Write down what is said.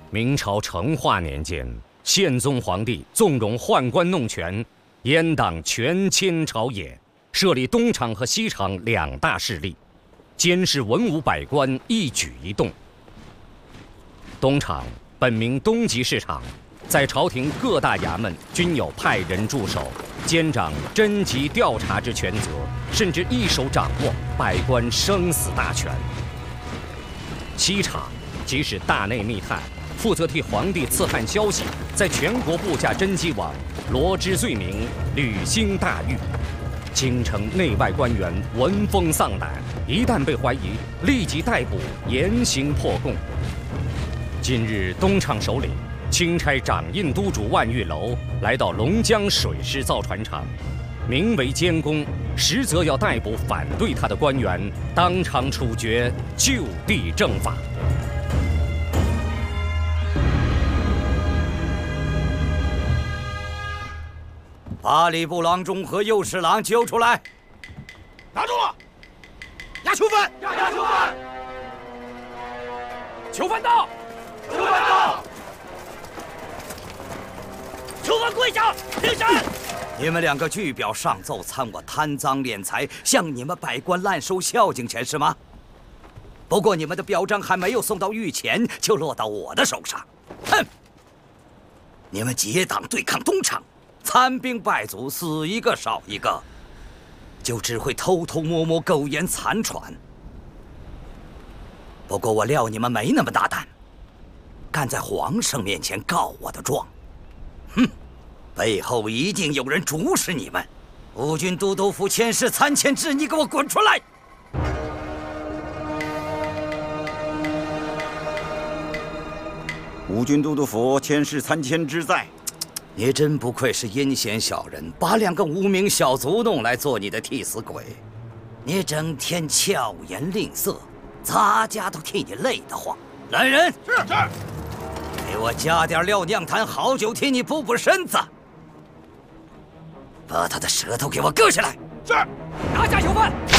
明朝成化年间，宪宗皇帝纵容宦官弄权，阉党权倾朝野，设立东厂和西厂两大势力，监视文武百官一举一动。东厂本名东极市场，在朝廷各大衙门均有派人驻守，监掌侦缉调查之权责，甚至一手掌握百官生死大权。西厂即是大内密探，负责替皇帝刺探消息，在全国布下侦缉网，罗织罪名，履行大狱。京城内外官员闻风丧胆，一旦被怀疑，立即逮捕，严刑破供。今日东厂首领钦差掌印督主万玉楼来到龙江水师造船厂，名为监工，实则要逮捕反对他的官员，当场处决，就地正法。 把礼部郎中和右侍郎揪出来！ 拿住了！押囚犯！ 押囚犯！ 囚犯到！ 囚犯到！ 囚犯跪下！领审！ 你们两个据表上奏参我贪赃敛财，向你们百官滥收孝敬钱是吗？不过你们的表彰还没有送到御前，就落到我的手上。哼！你们结党对抗东厂，残兵败卒，死一个少一个，就只会偷偷摸摸、苟延残喘。不过我料你们没那么大胆，敢在皇上面前告我的状。哼！背后一定有人主使你们。五军都督府千世参签制，你给我滚出来！ 五军都督府千世参签之在。 你真不愧是阴险小人，把两个无名小卒弄来做你的替死鬼。你整天巧言令色，咱家都替你累得慌。来人， 是。 给我加点料酿坛好酒，替你补补身子。把他的舌头给我割下来。 是。 拿下囚犯。